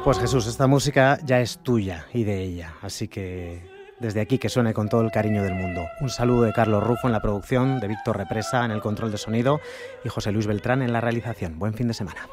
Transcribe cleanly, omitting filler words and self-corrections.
Pues Jesús, esta música ya es tuya y de ella, así que desde aquí que suene con todo el cariño del mundo. Un saludo de Carlos Rufo en la producción, de Víctor Represa en el control de sonido y José Luis Beltrán en la realización. Buen fin de semana.